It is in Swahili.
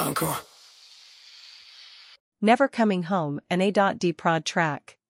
Encore. Never Coming Home, an A.D. prod track.